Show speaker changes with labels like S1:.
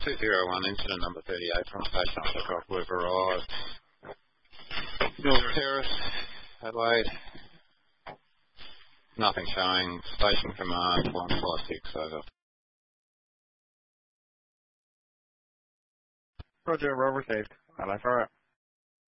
S1: 201, incident number 38 from Station Off we've arrived. North Terrace, Adelaide. Nothing showing. Station command 156 over.
S2: Roger, well received. Hello, for it.